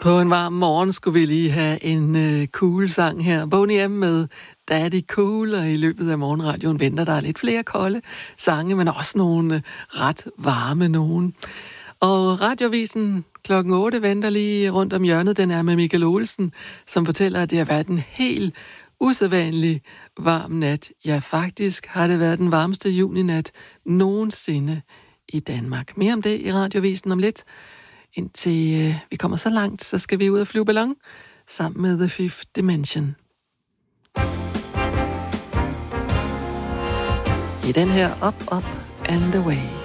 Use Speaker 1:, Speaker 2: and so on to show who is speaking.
Speaker 1: På en varm morgen skulle vi lige have en cool sang her. Boney M med Daddy Cool, og i løbet af morgenradioen venter der lidt flere kolde sange, men også nogle ret varme nogen. Og radiovisen klokken 8 venter lige rundt om hjørnet. Den er med Michael Olsen, som fortæller, at det har været en helt usædvanlig varm nat. Ja, faktisk har det været den varmeste juninat nogensinde i Danmark. Mere om det i radiovisen om lidt. Indtil vi kommer så langt, så skal vi ud og flyve ballon sammen med The Fifth Dimension. I den her Up, Up and Away.